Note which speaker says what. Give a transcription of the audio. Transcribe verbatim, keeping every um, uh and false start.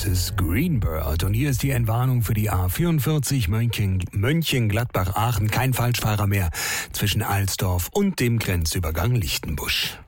Speaker 1: Das ist Greenbird. Und hier ist die Entwarnung für die A vierundvierzig Mönchen, Mönchengladbach-Aachen. Kein Falschfahrer mehr zwischen Alsdorf und dem Grenzübergang Lichtenbusch.